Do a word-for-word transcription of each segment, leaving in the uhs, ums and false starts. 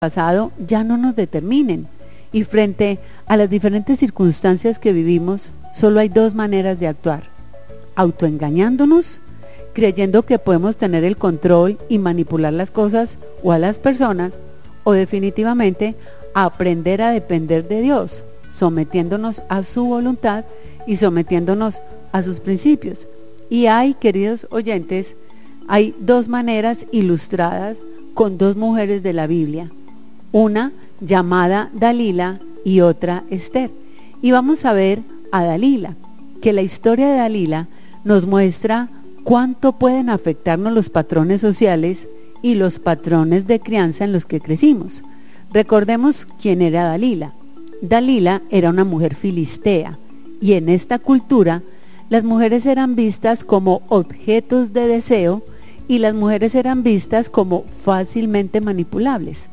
pasado ya no nos determinen, y frente a las diferentes circunstancias que vivimos, solo hay dos maneras de actuar: autoengañándonos, creyendo que podemos tener el control y manipular las cosas o a las personas, o definitivamente aprender a depender de Dios, sometiéndonos a su voluntad y sometiéndonos a sus principios. Y hay, queridos oyentes, hay dos maneras ilustradas con dos mujeres de la Biblia, una llamada Dalila y otra Esther. Y vamos a ver a Dalila, que la historia de Dalila nos muestra cuánto pueden afectarnos los patrones sociales y los patrones de crianza en los que crecimos. Recordemos quién era Dalila. Dalila era una mujer filistea, y en esta cultura las mujeres eran vistas como objetos de deseo y las mujeres eran vistas como fácilmente manipulables.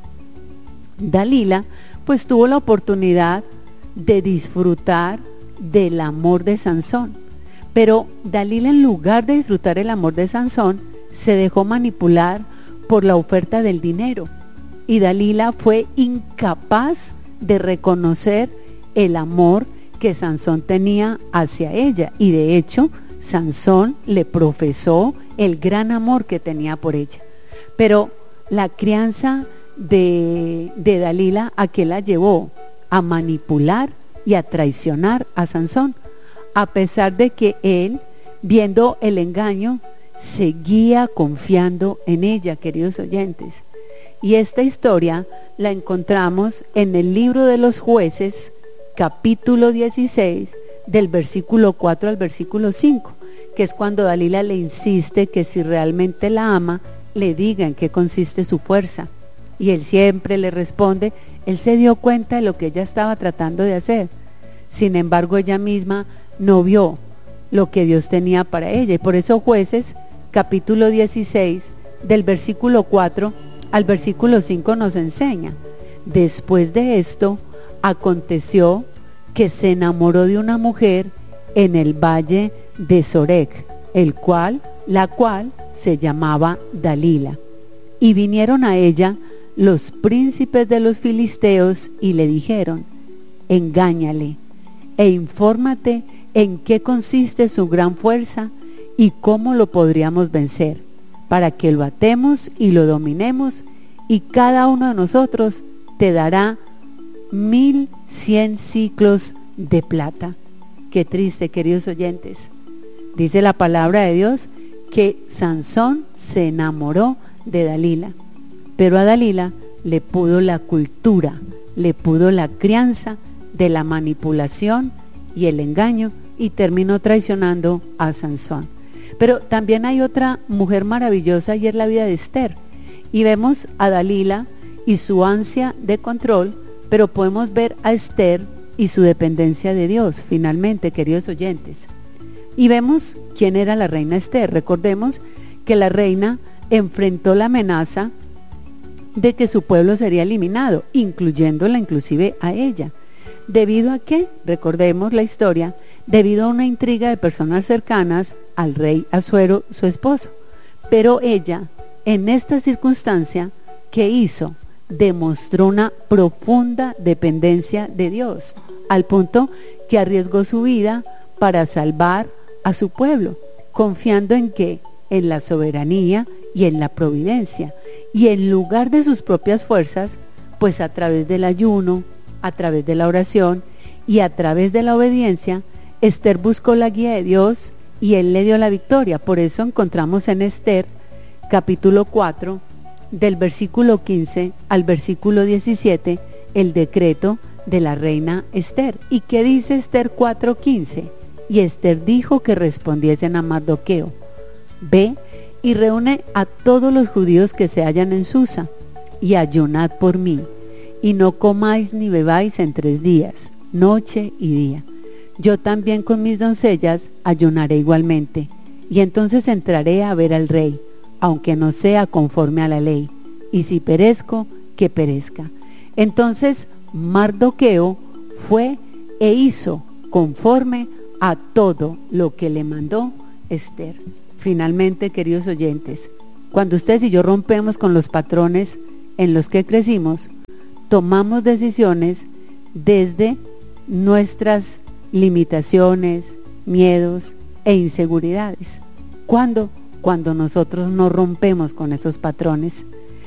Dalila pues tuvo la oportunidad de disfrutar del amor de Sansón, pero Dalila, en lugar de disfrutar el amor de Sansón, se dejó manipular por la oferta del dinero, y Dalila fue incapaz de reconocer el amor que Sansón tenía hacia ella, y de hecho Sansón le profesó el gran amor que tenía por ella. Pero la crianza de, de Dalila, ¿a qué la llevó? A manipular y a traicionar a Sansón, a pesar de que él, viendo el engaño, seguía confiando en ella, queridos oyentes. Y esta historia la encontramos en el libro de los Jueces, capítulo dieciséis, del versículo cuatro al versículo cinco, que es cuando Dalila le insiste que si realmente la ama, le diga en qué consiste su fuerza. Y él siempre le responde, él se dio cuenta de lo que ella estaba tratando de hacer. Sin embargo, ella misma no vio lo que Dios tenía para ella. Y por eso Jueces, capítulo dieciséis, del versículo cuatro al versículo cinco nos enseña: después de esto, aconteció que se enamoró de una mujer en el valle de Sorek, el cual, la cual se llamaba Dalila. Y vinieron a ella los príncipes de los filisteos y le dijeron: engáñale e infórmate en qué consiste su gran fuerza y cómo lo podríamos vencer, para que lo atemos y lo dominemos, y cada uno de nosotros te dará mil cien ciclos de plata. Qué triste, queridos oyentes. Dice la palabra de Dios que Sansón se enamoró de Dalila, pero a Dalila le pudo la cultura, le pudo la crianza de la manipulación y el engaño, y terminó traicionando a Sansón. Pero también hay otra mujer maravillosa, y es la vida de Esther, y vemos a Dalila y su ansia de control, pero podemos ver a Esther y su dependencia de Dios, finalmente, queridos oyentes. Y vemos quién era la reina Esther. Recordemos que la reina enfrentó la amenaza de que su pueblo sería eliminado, incluyéndola inclusive a ella. ¿Debido a qué? Recordemos la historia, debido a una intriga de personas cercanas al rey Asuero, su esposo. Pero ella, en esta circunstancia, ¿qué hizo? Demostró una profunda dependencia de Dios, al punto que arriesgó su vida para salvar a su pueblo, confiando en qué, en la soberanía y en la providencia, y en lugar de sus propias fuerzas, pues a través del ayuno, a través de la oración y a través de la obediencia, Esther buscó la guía de Dios y él le dio la victoria. Por eso encontramos en Esther, capítulo cuatro, del versículo quince al versículo diecisiete, el decreto de la reina Esther. ¿Y qué dice Esther cuatro quince? Y Esther dijo que respondiesen a Mardoqueo: ve y reúne a todos los judíos que se hallan en Susa, y ayunad por mí, y no comáis ni bebáis en tres días, noche y día. Yo también con mis doncellas ayunaré igualmente, y entonces entraré a ver al rey, aunque no sea conforme a la ley, y si perezco, que perezca. Entonces Mardoqueo fue e hizo conforme a todo lo que le mandó Esther. Finalmente, queridos oyentes, cuando ustedes y yo rompemos con los patrones en los que crecimos, tomamos decisiones desde nuestras limitaciones, miedos e inseguridades. ¿Cuándo? Cuando nosotros no rompemos con esos patrones.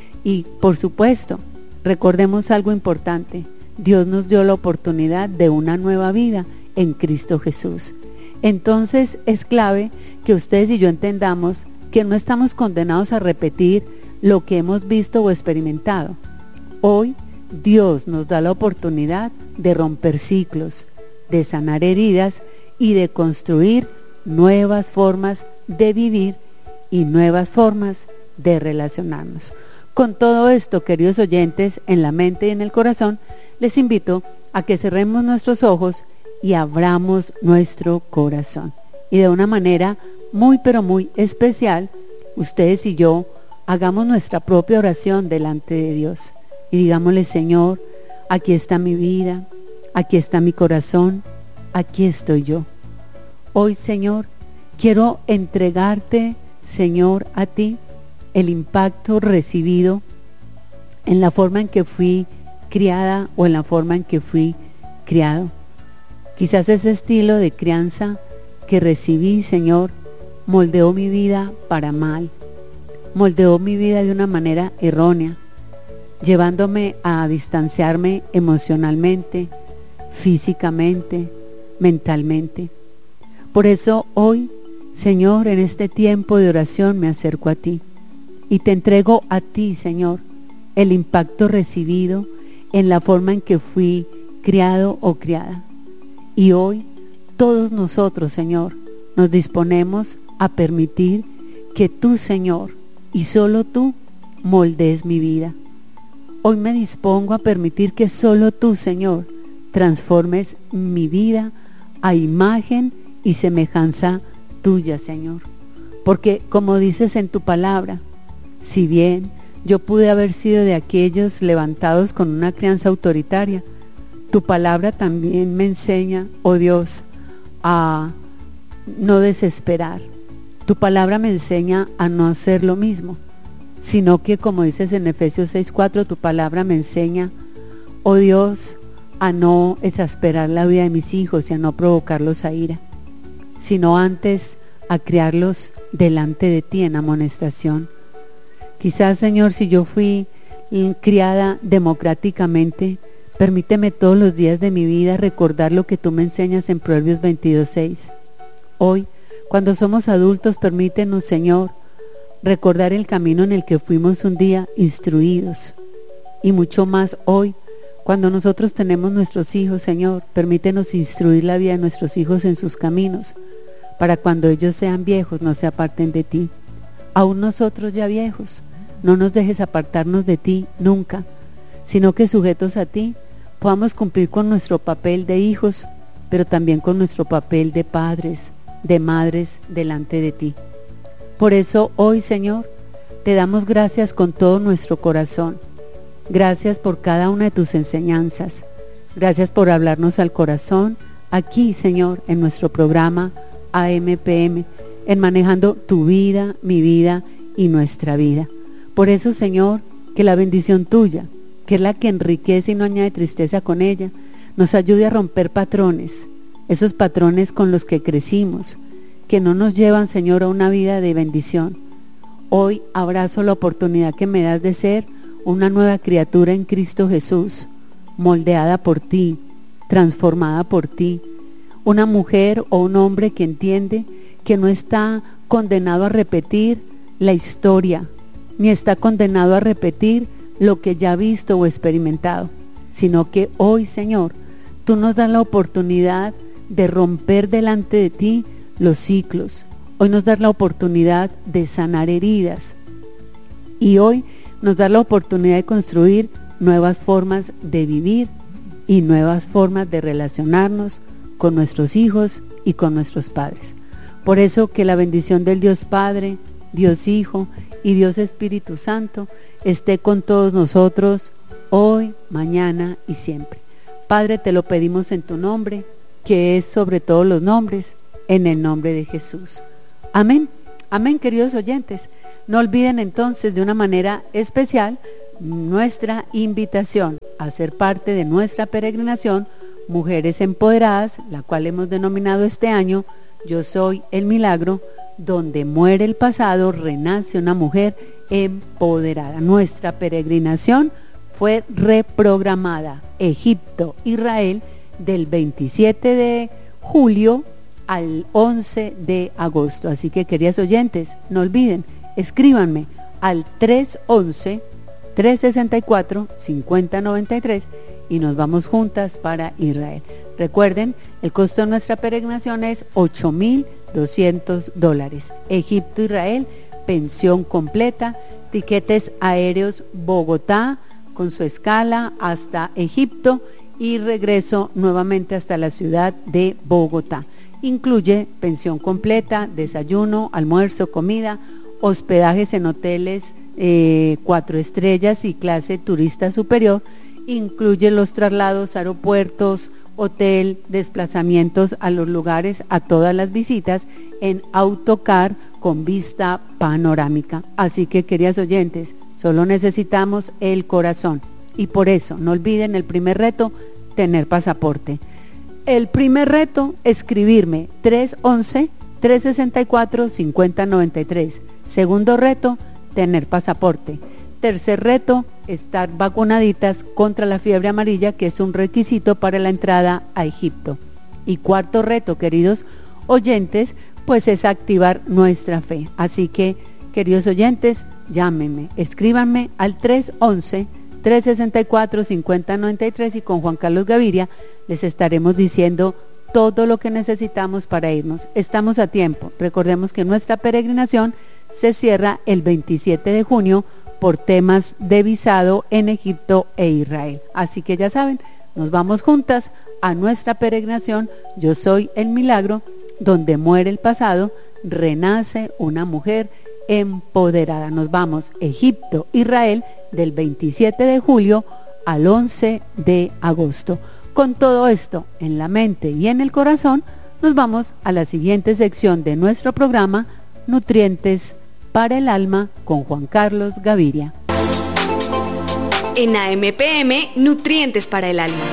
Y por supuesto, recordemos algo importante: Dios nos dio la oportunidad de una nueva vida en Cristo Jesús. Entonces es clave que ustedes y yo entendamos que no estamos condenados a repetir lo que hemos visto o experimentado. Hoy Dios nos da la oportunidad de romper ciclos, de sanar heridas y de construir nuevas formas de vivir y nuevas formas de relacionarnos. Con todo esto, queridos oyentes, en la mente y en el corazón, les invito a que cerremos nuestros ojos y abramos nuestro corazón. Y de una manera muy pero muy especial, ustedes y yo hagamos nuestra propia oración delante de Dios. Y digámosle: Señor, aquí está mi vida, aquí está mi corazón, aquí estoy yo. Hoy, Señor, quiero entregarte, Señor, a ti el impacto recibido en la forma en que fui criada o en la forma en que fui criado. Quizás ese estilo de crianza que recibí, Señor, moldeó mi vida para mal, moldeó mi vida de una manera errónea, llevándome a distanciarme emocionalmente, físicamente, mentalmente. Por eso hoy, Señor, en este tiempo de oración me acerco a ti y te entrego a ti, Señor, el impacto recibido en la forma en que fui criado o criada. Y hoy todos nosotros, Señor, nos disponemos a permitir que tú, Señor, y solo tú, moldees mi vida. Hoy me dispongo a permitir que solo tú, Señor, transformes mi vida a imagen y semejanza tuya, Señor. Porque como dices en tu palabra, si bien yo pude haber sido de aquellos levantados con una crianza autoritaria, tu palabra también me enseña, oh Dios, a no desesperar. Tu palabra me enseña a no hacer lo mismo, sino que, como dices en Efesios seis cuatro, tu palabra me enseña, oh Dios, a no exasperar la vida de mis hijos y a no provocarlos a ira, sino antes a criarlos delante de ti en amonestación. Quizás, Señor, si yo fui criada democráticamente, permíteme todos los días de mi vida recordar lo que tú me enseñas en Proverbios veintidós seis. Hoy, cuando somos adultos, permítenos, Señor, recordar el camino en el que fuimos un día instruidos. Y mucho más hoy, cuando nosotros tenemos nuestros hijos, Señor, permítenos instruir la vida de nuestros hijos en sus caminos, para cuando ellos sean viejos no se aparten de ti. Aún nosotros ya viejos, no nos dejes apartarnos de ti nunca, sino que sujetos a ti podamos cumplir con nuestro papel de hijos, pero también con nuestro papel de padres, de madres delante de ti. Por eso hoy, Señor, te damos gracias con todo nuestro corazón. Gracias por cada una de tus enseñanzas. Gracias por hablarnos al corazón aquí, Señor, en nuestro programa A M P M, en manejando tu vida, mi vida y nuestra vida. Por eso, Señor, que la bendición tuya, que es la que enriquece y no añade tristeza con ella, nos ayude a romper patrones, esos patrones con los que crecimos, que no nos llevan, Señor, a una vida de bendición. Hoy abrazo la oportunidad que me das de ser una nueva criatura en Cristo Jesús, moldeada por ti, transformada por ti, una mujer o un hombre que entiende que no está condenado a repetir la historia, ni está condenado a repetir lo que ya ha visto o experimentado, sino que hoy, Señor, tú nos das la oportunidad de romper delante de ti los ciclos. Hoy nos das la oportunidad de sanar heridas y hoy nos das la oportunidad de construir nuevas formas de vivir y nuevas formas de relacionarnos con nuestros hijos y con nuestros padres. Por eso que la bendición del Dios Padre, Dios Hijo y Dios Espíritu Santo esté con todos nosotros hoy, mañana y siempre. Padre, te lo pedimos en tu nombre, que es sobre todos los nombres, en el nombre de Jesús. Amén. Amén, queridos oyentes. No olviden entonces de una manera especial nuestra invitación a ser parte de nuestra peregrinación Mujeres Empoderadas, la cual hemos denominado este año Yo Soy el Milagro, donde muere el pasado, renace una mujer empoderada. Nuestra peregrinación fue reprogramada, Egipto, Israel, del veintisiete de julio al once de agosto. Así que, queridos oyentes, no olviden, escríbanme al tres once, tres sesenta y cuatro, cincuenta noventa y tres y nos vamos juntas para Israel. Recuerden, el costo de nuestra peregrinación es ocho mil doscientos dólares. Egipto, Israel, pensión completa, tiquetes aéreos Bogotá con su escala hasta Egipto y regreso nuevamente hasta la ciudad de Bogotá. Incluye pensión completa, desayuno, almuerzo, comida, hospedajes en hoteles eh, cuatro estrellas y clase turista superior. Incluye los traslados, aeropuertos, hotel, desplazamientos a los lugares, a todas las visitas en autocar con vista panorámica. Así que, queridos oyentes, solo necesitamos el corazón. Y por eso, no olviden el primer reto, tener pasaporte. El primer reto, escribirme tres once, tres sesenta y cuatro, cincuenta noventa y tres. Segundo reto, tener pasaporte. Tercer reto, estar vacunaditas contra la fiebre amarilla, que es un requisito para la entrada a Egipto. Y cuarto reto, queridos oyentes, pues es activar nuestra fe. Así que, queridos oyentes, llámenme, escríbanme al tres once, tres sesenta y cuatro, cincuenta noventa y tres y con Juan Carlos Gaviria les estaremos diciendo todo lo que necesitamos para irnos. Estamos a tiempo. Recordemos que nuestra peregrinación se cierra el veintisiete de junio por temas de visado en Egipto e Israel. Así que ya saben, nos vamos juntas a nuestra peregrinación Yo Soy el Milagro, donde muere el pasado, renace una mujer empoderada. Nos vamos Egipto, Israel, del veintisiete de julio al once de agosto. Con todo esto en la mente y en el corazón, nos vamos a la siguiente sección de nuestro programa, Nutrientes para el Alma, con Juan Carlos Gaviria. En A M P M, Nutrientes para el Alma.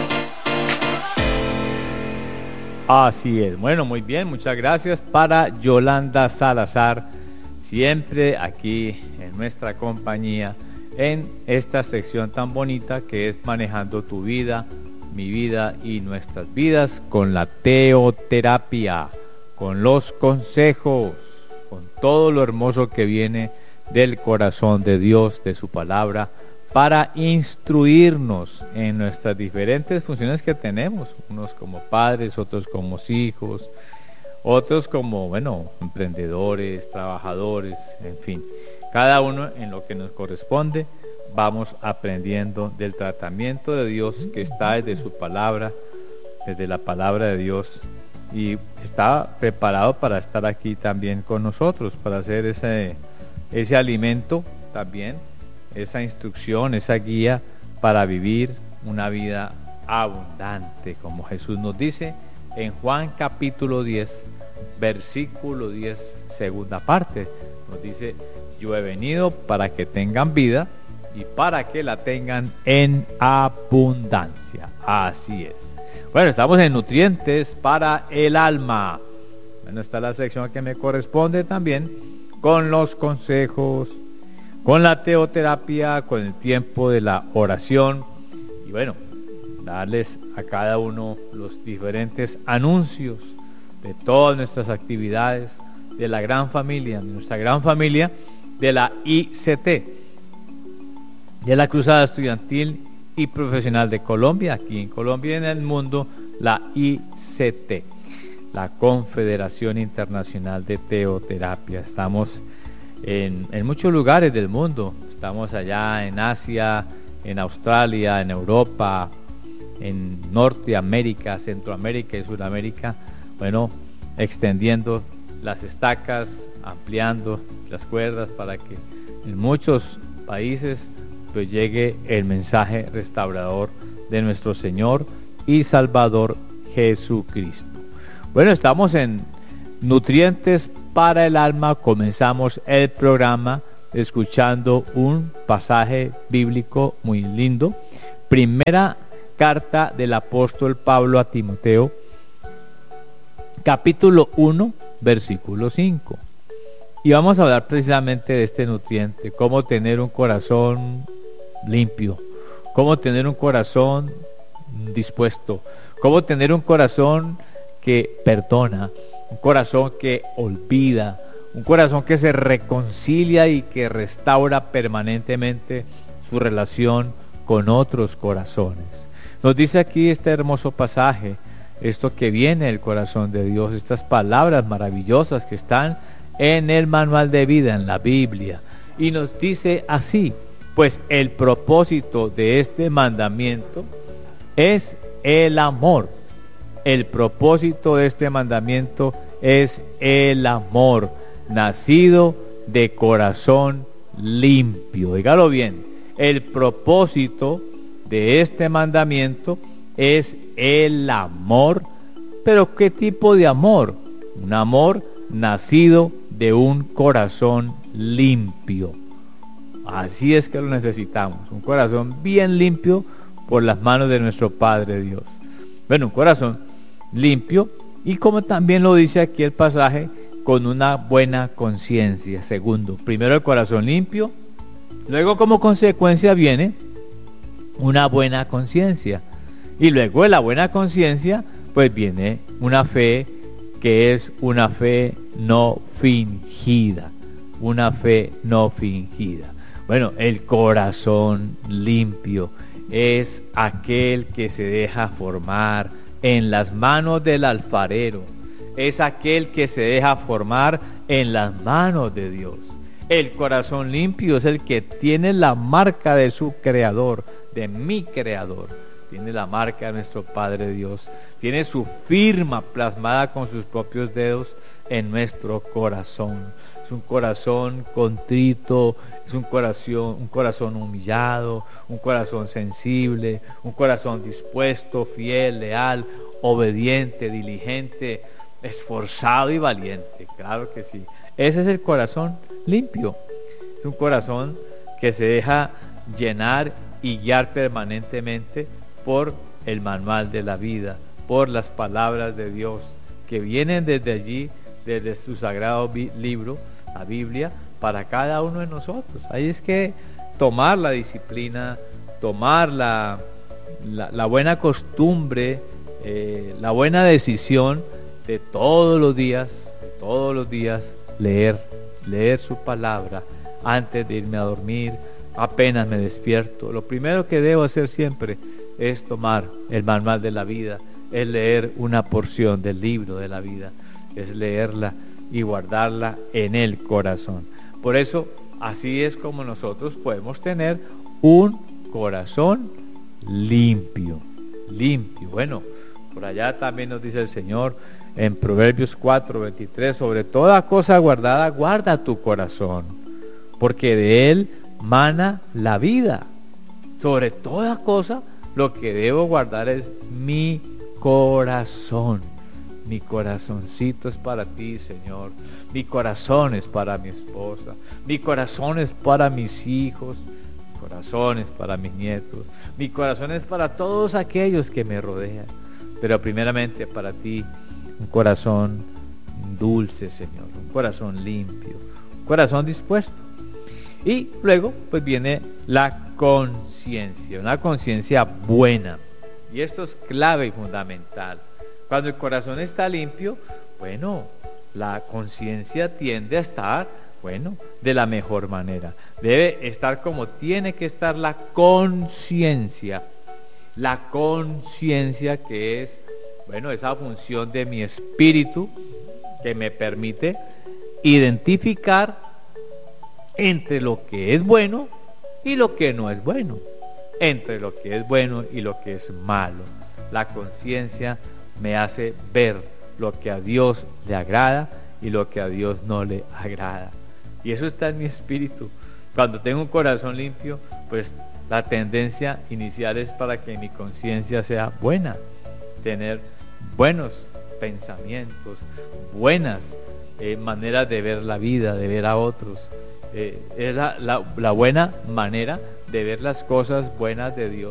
Así es. Bueno, muy bien, muchas gracias para Yolanda Salazar, siempre aquí en nuestra compañía, en esta sección tan bonita que es Manejando tu vida, mi vida y nuestras vidas, con la teoterapia, con los consejos, con todo lo hermoso que viene del corazón de Dios, de su palabra, para instruirnos en nuestras diferentes funciones que tenemos, unos como padres, otros como hijos, otros como, bueno, emprendedores, trabajadores, en fin, cada uno en lo que nos corresponde. Vamos aprendiendo del tratamiento de Dios que está desde su palabra, desde la palabra de Dios, y está preparado para estar aquí también con nosotros, para hacer ese, ese alimento también, esa instrucción, esa guía para vivir una vida abundante, como Jesús nos dice en Juan capítulo diez, versículo diez, segunda parte. Nos dice: yo he venido para que tengan vida y para que la tengan en abundancia. Así es. Bueno, estamos en Nutrientes para el Alma. Bueno, está la sección que me corresponde también, con los consejos, con la teoterapia, con el tiempo de la oración. Y bueno, darles a cada uno los diferentes anuncios de todas nuestras actividades, de la gran familia, de nuestra gran familia, de la I C T, de la Cruzada Estudiantil y Profesional de Colombia, aquí en Colombia y en el mundo, la I C T, la Confederación Internacional de Teoterapia. Estamos en, en muchos lugares del mundo, estamos allá en Asia, en Australia, en Europa, en Norteamérica, Centroamérica y Sudamérica, bueno, extendiendo las estacas, ampliando las cuerdas para que en muchos países pues llegue el mensaje restaurador de nuestro Señor y Salvador Jesucristo. Bueno, estamos en Nutrientes para el Alma. Comenzamos el programa escuchando un pasaje bíblico muy lindo, Primera carta del apóstol Pablo a Timoteo, capítulo uno, versículo cinco. Y vamos a hablar precisamente de este nutriente, cómo tener un corazón limpio, cómo tener un corazón dispuesto, cómo tener un corazón que perdona, un corazón que olvida, un corazón que se reconcilia y que restaura permanentemente su relación con otros corazones. Nos dice aquí este hermoso pasaje, esto que viene del corazón de Dios, estas palabras maravillosas que están en el manual de vida, en la Biblia. Y nos dice así: pues el propósito de este mandamiento es el amor. El propósito de este mandamiento es el amor, nacido de corazón limpio. Dígalo bien, el propósito de este mandamiento es el amor. Pero ¿qué tipo de amor? Un amor nacido de un corazón limpio. Así es que lo necesitamos, un corazón bien limpio por las manos de nuestro Padre Dios. Bueno, un corazón limpio, y como también lo dice aquí el pasaje, con una buena conciencia. Segundo, primero el corazón limpio, luego como consecuencia viene una buena conciencia, y luego de la buena conciencia pues viene una fe que es una fe no fingida, una fe no fingida. Bueno, el corazón limpio es aquel que se deja formar en las manos del alfarero, es aquel que se deja formar en las manos de Dios. El corazón limpio es el que tiene la marca de su creador, de mi creador. Tiene la marca de nuestro Padre Dios, tiene su firma plasmada con sus propios dedos en nuestro corazón. Es un corazón contrito, es un corazón, un corazón humillado, un corazón sensible, un corazón dispuesto, fiel, leal, obediente, diligente, esforzado y valiente. Claro que sí. Ese es el corazón limpio. Es un corazón que se deja llenar y guiar permanentemente por el manual de la vida, por las palabras de Dios que vienen desde allí, desde su sagrado libro, la Biblia, para cada uno de nosotros. Ahí es que tomar la disciplina, tomar la, la, la buena costumbre, eh, la buena decisión de todos los días, de todos los días, leer, leer su palabra antes de irme a dormir, apenas me despierto. Lo primero que debo hacer siempre es tomar el manual de la vida, es leer una porción del libro de la vida, es leerla y guardarla en el corazón. Por eso, así es como nosotros podemos tener un corazón limpio, limpio. Bueno, por allá también nos dice el Señor en Proverbios cuatro, veintitrés, sobre toda cosa guardada, guarda tu corazón, porque de él mana la vida. Sobre toda cosa, lo que debo guardar es mi corazón. Mi corazoncito es para ti, Señor. Mi corazón es para mi esposa. Mi corazón es para mis hijos. Mi corazón es para mis nietos. Mi corazón es para todos aquellos que me rodean. Pero primeramente para ti, un corazón dulce, Señor. Un corazón limpio. Un corazón dispuesto. Y luego pues viene la conciencia, una conciencia buena. Y esto es clave y fundamental. Cuando el corazón está limpio, bueno, la conciencia tiende a estar, bueno, de la mejor manera. Debe estar como tiene que estar la conciencia. La conciencia que es, bueno, esa función de mi espíritu que me permite identificar entre lo que es bueno y lo que no es bueno, entre lo que es bueno y lo que es malo. La conciencia me hace ver lo que a Dios le agrada y lo que a Dios no le agrada. Y eso está en mi espíritu. Cuando tengo un corazón limpio, pues la tendencia inicial es para que mi conciencia sea buena, tener buenos pensamientos, buenas eh, maneras de ver la vida, de ver a otros. Eh, es la, la, la buena manera de ver las cosas buenas de Dios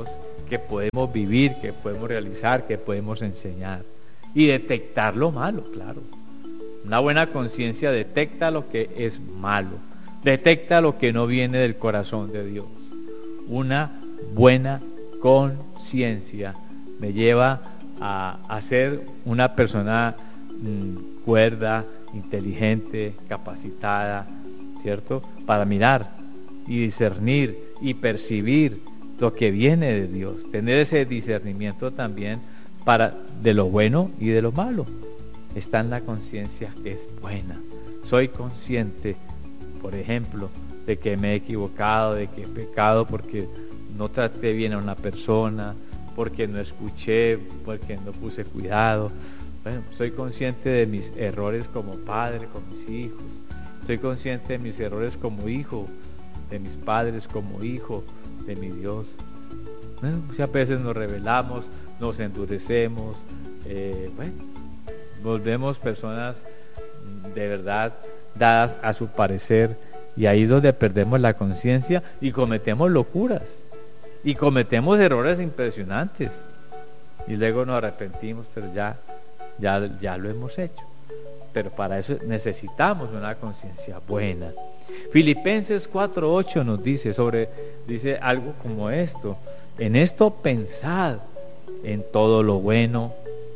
que podemos vivir, que podemos realizar, que podemos enseñar. Y detectar lo malo, claro. Una buena conciencia detecta lo que es malo, detecta lo que no viene del corazón de Dios. Una buena conciencia me lleva a, a ser una persona mmm, cuerda, inteligente, capacitada, ¿cierto? Para mirar y discernir y percibir lo que viene de Dios, tener ese discernimiento también para de lo bueno y de lo malo. Está en la conciencia que es buena. Soy consciente, por ejemplo, de que me he equivocado, de que he pecado porque no traté bien a una persona, porque no escuché, porque no puse cuidado. Bueno, soy consciente de mis errores como padre, con mis hijos. Soy consciente de mis errores como hijo, de mis padres como hijo, de mi Dios. Bueno, muchas veces nos rebelamos, nos endurecemos, eh, bueno, volvemos personas de verdad dadas a su parecer, y ahí es donde perdemos la conciencia y cometemos locuras y cometemos errores impresionantes y luego nos arrepentimos, pero ya, ya, ya lo hemos hecho. Pero para eso necesitamos una conciencia buena. Filipenses cuatro ocho nos dice sobre, dice algo como esto: en esto pensad, en todo lo bueno,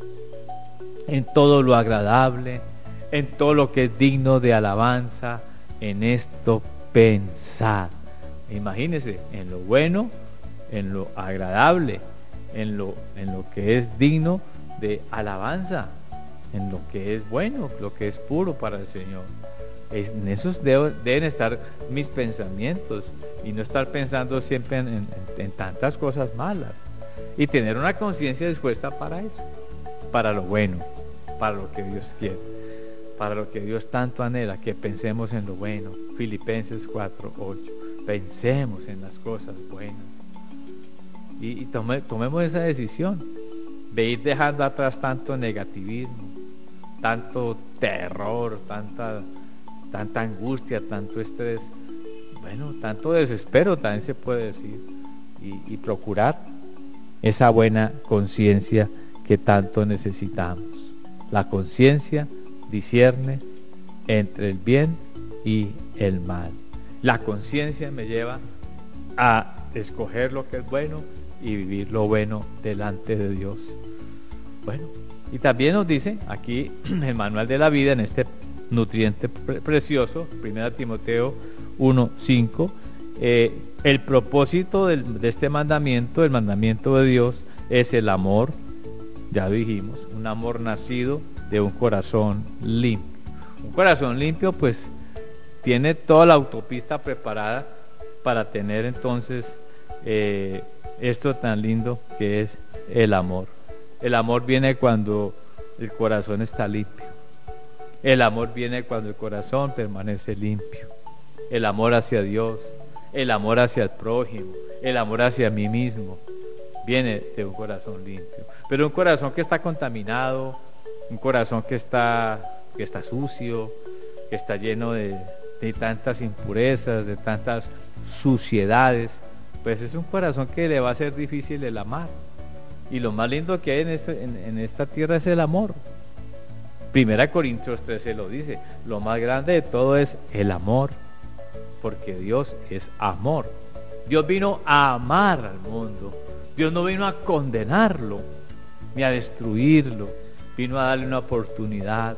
en todo lo agradable, en todo lo que es digno de alabanza, en esto pensad. Imagínense, en lo bueno, en lo agradable, en lo, en lo que es digno de alabanza, en lo que es bueno, lo que es puro para el Señor. Es, en esos debo, deben estar mis pensamientos y no estar pensando siempre en, en, en tantas cosas malas, y tener una conciencia dispuesta para eso, para lo bueno, para lo que Dios quiere, para lo que Dios tanto anhela, que pensemos en lo bueno. Filipenses cuatro ocho, pensemos en las cosas buenas y, y tome, tomemos esa decisión de ir dejando atrás tanto negativismo, tanto terror, tanta tanta angustia, tanto estrés, bueno, tanto desespero también se puede decir, y, y procurar esa buena conciencia que tanto necesitamos. La conciencia discierne entre el bien y el mal. La conciencia me lleva a escoger lo que es bueno y vivir lo bueno delante de Dios. Bueno, y también nos dice aquí el manual de la vida, en este nutriente pre precioso, primera Timoteo uno cinco, eh, el propósito del, de este mandamiento, el mandamiento de Dios, es el amor, ya dijimos, un amor nacido de un corazón limpio. Un corazón limpio pues tiene toda la autopista preparada para tener entonces eh, esto tan lindo que es el amor. El amor viene cuando el corazón está limpio. El amor viene cuando el corazón permanece limpio. El amor hacia Dios, el amor hacia el prójimo, el amor hacia mí mismo, viene de un corazón limpio. Pero un corazón que está contaminado, un corazón que está, que está sucio, que está lleno de, de tantas impurezas, de tantas suciedades, pues es un corazón que le va a ser difícil el amar. Y lo más lindo que hay en, este, en, en esta tierra es el amor. Primera Corintios trece lo dice, lo más grande de todo es el amor, porque Dios es amor. Dios vino a amar al mundo. Dios no vino a condenarlo, ni a destruirlo. Vino a darle una oportunidad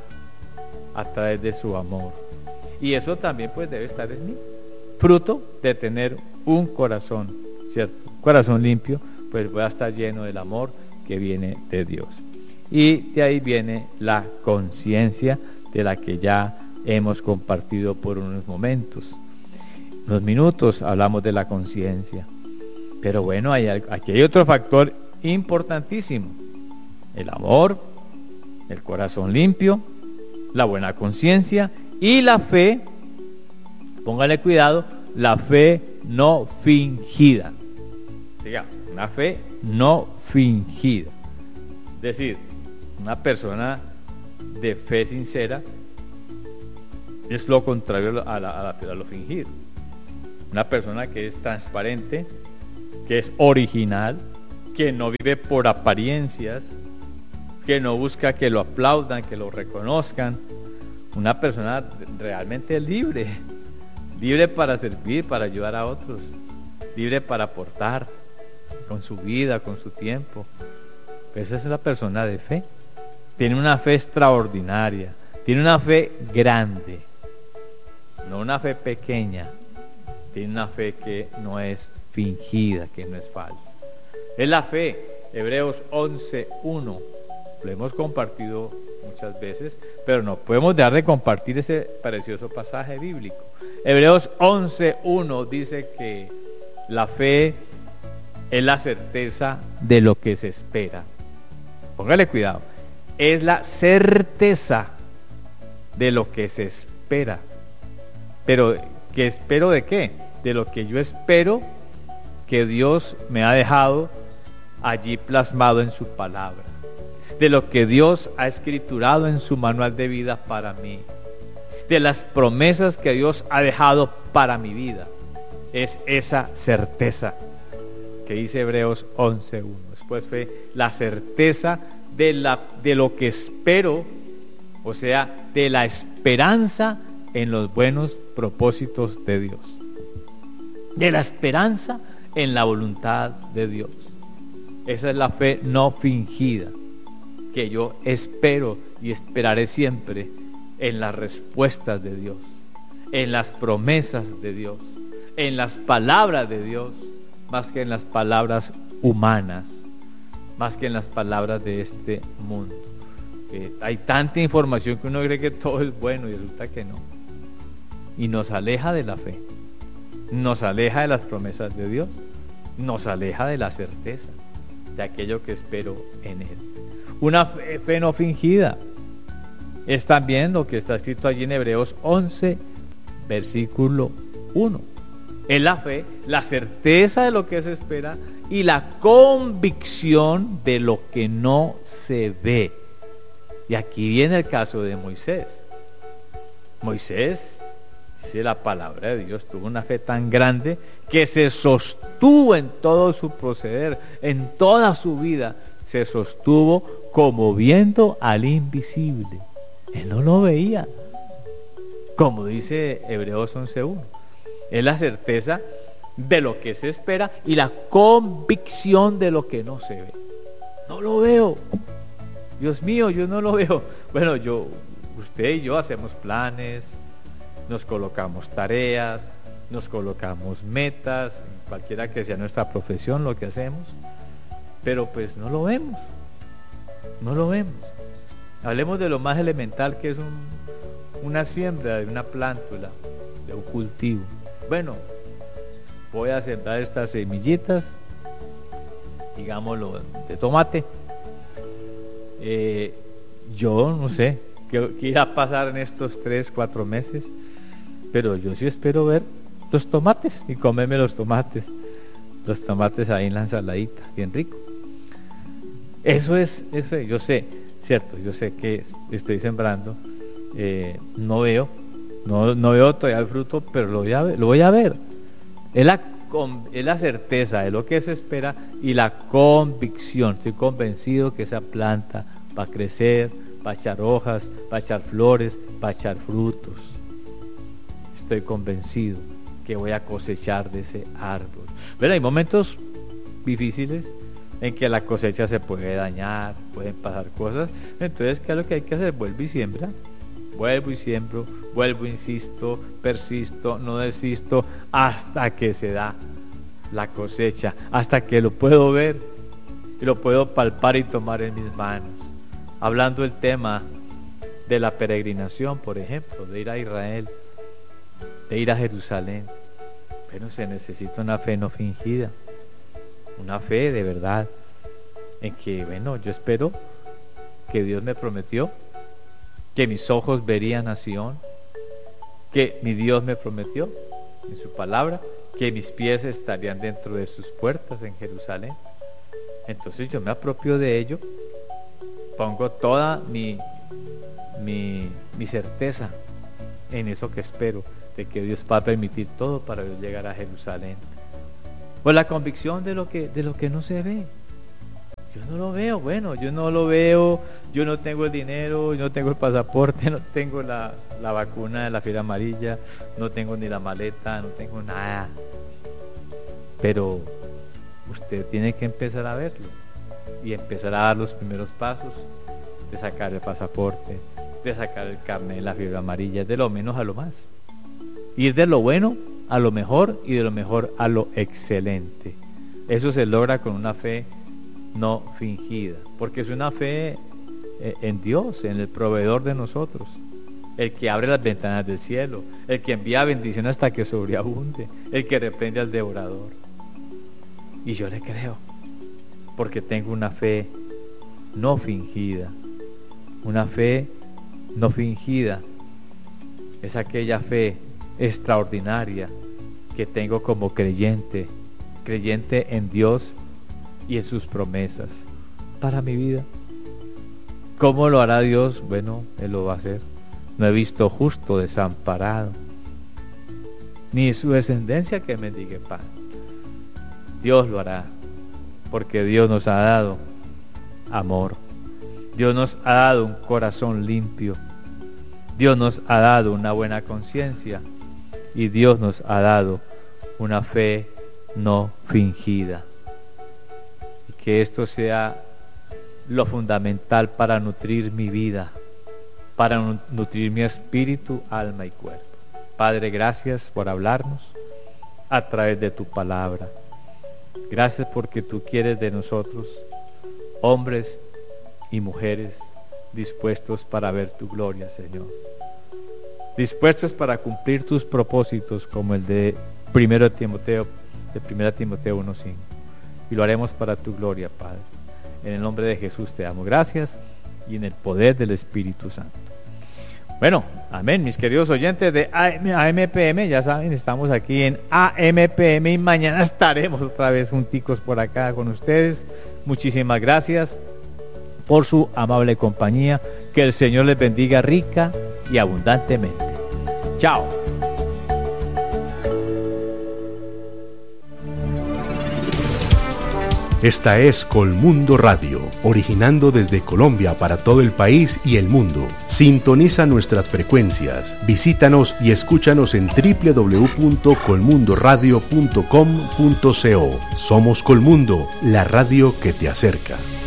a través de su amor. Y eso también pues debe estar en mí, fruto de tener un corazón, ¿cierto? Un corazón limpio, pues voy a estar lleno del amor que viene de Dios. Y de ahí viene la conciencia de la que ya hemos compartido por unos momentos. Unos minutos hablamos de la conciencia. Pero bueno, hay, aquí hay otro factor importantísimo. El amor, el corazón limpio, la buena conciencia y la fe, póngale cuidado, la fe no fingida. Siga, una fe no fingida. Es decir, una persona de fe sincera es lo contrario a, la, a, la, a lo fingido. Una persona que es transparente, que es original, que no vive por apariencias, que no busca que lo aplaudan, que lo reconozcan. Una persona realmente libre, libre para servir, para ayudar a otros, libre para aportar con su vida, con su tiempo. Esa es la persona de fe. Tiene una fe extraordinaria, tiene una fe grande, no una fe pequeña, tiene una fe que no es fingida, que no es falsa. Es la fe, Hebreos once uno, lo hemos compartido muchas veces, pero no podemos dejar de compartir ese precioso pasaje bíblico. Hebreos once uno dice que la fe es la certeza de lo que se espera. Póngale cuidado, es la certeza de lo que se espera. Pero, ¿qué espero de qué? De lo que yo espero que Dios me ha dejado allí plasmado en su palabra, de lo que Dios ha escriturado en su manual de vida para mí, de las promesas que Dios ha dejado para mi vida. Es esa certeza que dice Hebreos once uno. Después fue la certeza de, la, de lo que espero, o sea, de la esperanza en los buenos propósitos de Dios, de la esperanza en la voluntad de Dios. Esa es la fe no fingida, que yo espero y esperaré siempre en las respuestas de Dios, en las promesas de Dios, en las palabras de Dios, más que en las palabras humanas, más que en las palabras de este mundo. Eh, hay tanta información que uno cree que todo es bueno y resulta que no. Y nos aleja de la fe, nos aleja de las promesas de Dios, nos aleja de la certeza de aquello que espero en Él. Una fe, fe no fingida es también lo que está escrito allí en Hebreos once, versículo uno. Es la fe, la certeza de lo que se espera y la convicción de lo que no se ve. Y aquí viene el caso de Moisés. Moisés, dice la palabra de Dios, tuvo una fe tan grande que se sostuvo en todo su proceder, en toda su vida, se sostuvo como viendo al invisible. Él no lo veía. Como dice Hebreos once uno. Es la certeza de lo que se espera y la convicción de lo que no se ve. No lo veo. Dios mío, yo no lo veo. Bueno, yo, usted y yo hacemos planes, nos colocamos tareas, nos colocamos metas, cualquiera que sea nuestra profesión, lo que hacemos, pero pues no lo vemos, no lo vemos. Hablemos de lo más elemental que es un, una siembra de una plántula, de un cultivo. Bueno, voy a sembrar estas semillitas, digámoslo, de tomate. Eh, yo no sé qué, qué irá a pasar en estos tres, cuatro meses, pero yo sí espero ver los tomates y comerme los tomates, los tomates ahí en la ensaladita, bien rico. Eso es, eso es, yo sé, cierto, yo sé que estoy sembrando, eh, no veo, no, no veo todavía el fruto, pero lo voy a ver, lo voy a ver. Es la, es la certeza de lo que se espera y la convicción. Estoy convencido que esa planta va a crecer, va a echar hojas, va a echar flores, va a echar frutos. Estoy convencido que voy a cosechar de ese árbol. Pero hay momentos difíciles en que la cosecha se puede dañar, pueden pasar cosas. Entonces, ¿qué es lo que hay que hacer? Vuelvo y siembra. Vuelvo y siembro, vuelvo, insisto, persisto, no desisto, hasta que se da la cosecha, hasta que lo puedo ver y lo puedo palpar y tomar en mis manos. Hablando del tema de la peregrinación, por ejemplo, de ir a Israel, de ir a Jerusalén, pero se necesita una fe no fingida, una fe de verdad, en que, bueno, yo espero que Dios me prometió que mis ojos verían a Sion, que mi Dios me prometió en su palabra, que mis pies estarían dentro de sus puertas en Jerusalén. Entonces yo me apropio de ello, pongo toda mi, mi, mi certeza en eso que espero, de que Dios va a permitir todo para yo llegar a Jerusalén. Pues la convicción de lo que, de lo que no se ve. no lo veo. Bueno, yo no lo veo, yo no tengo el dinero, yo no tengo el pasaporte, no tengo la, la vacuna de la fiebre amarilla, no tengo ni la maleta, no tengo nada. Pero usted tiene que empezar a verlo y empezar a dar los primeros pasos de sacar el pasaporte, de sacar el carnet de la fiebre amarilla, de lo menos a lo más. Ir de lo bueno a lo mejor y de lo mejor a lo excelente. Eso se logra con una fe no fingida, porque es una fe en Dios, en el proveedor de nosotros, el que abre las ventanas del cielo, el que envía bendición hasta que sobreabunde, el que reprende al devorador. Y yo le creo, porque tengo una fe no fingida. Una fe no fingida es aquella fe extraordinaria que tengo como creyente, creyente en Dios y en sus promesas para mi vida. ¿Cómo lo hará Dios? Bueno, Él lo va a hacer. No he visto justo desamparado, ni su descendencia que mendigue pan. Dios lo hará, porque Dios nos ha dado amor. Dios nos ha dado un corazón limpio. Dios nos ha dado una buena conciencia. Y Dios nos ha dado una fe no fingida. Y que esto sea lo fundamental para nutrir mi vida, para nutrir mi espíritu, alma y cuerpo. Padre, gracias por hablarnos a través de tu palabra. Gracias porque tú quieres de nosotros hombres y mujeres dispuestos para ver tu gloria, Señor. Dispuestos para cumplir tus propósitos, como el de primero Timoteo, de primera Timoteo uno cinco. Y lo haremos para tu gloria, Padre. En el nombre de Jesús te damos gracias y en el poder del Espíritu Santo. Bueno, amén, mis queridos oyentes de A M P M, ya saben, estamos aquí en A M P M y mañana estaremos otra vez junticos por acá con ustedes. Muchísimas gracias por su amable compañía. Que el Señor les bendiga rica y abundantemente. Chao. Esta es Colmundo Radio, originando desde Colombia para todo el país y el mundo. Sintoniza nuestras frecuencias, visítanos y escúchanos en doble u doble u doble u punto colmundo radio punto com punto co. Somos Colmundo, la radio que te acerca.